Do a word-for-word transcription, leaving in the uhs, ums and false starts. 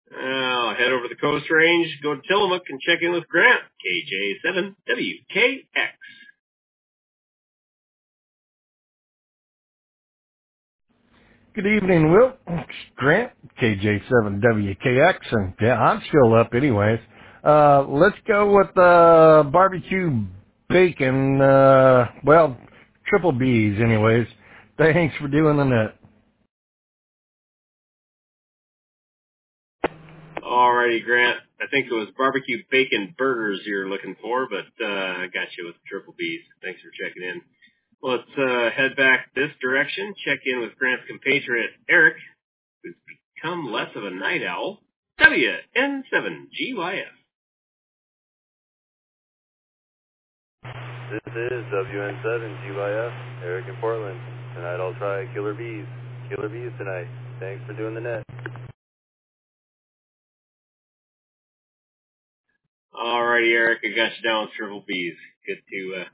I'll head over the Coast Range, go to Tillamook, and check in with Grant, K J seven W K X. Good evening, Will. It's Grant, K J seven W K X, and yeah, I'm still up anyways. Uh, let's go with, uh, barbecue bacon, uh, well, triple B's anyways. Thanks for doing the net. Alrighty, Grant. I think it was barbecue bacon burgers you're looking for, but uh, I got you with triple B's. Thanks for checking in. Let's uh, head back this direction, check in with Grant's compatriot, Eric, who's become less of a night owl. W N seven G Y F. This is W N seven G Y F, Eric in Portland. Tonight I'll try Killer Bees. Killer Bees tonight. Thanks for doing the net. Alrighty, Eric, I got you down with triple B's. Good to uh,